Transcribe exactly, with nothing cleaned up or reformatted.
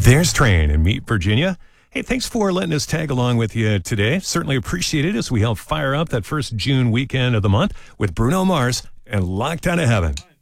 There's Train in Meet Virginia. Hey, thanks for letting us tag along with you today. Certainly appreciate it as we help fire up that first June weekend of the month with Bruno Mars and Locked Out of Heaven.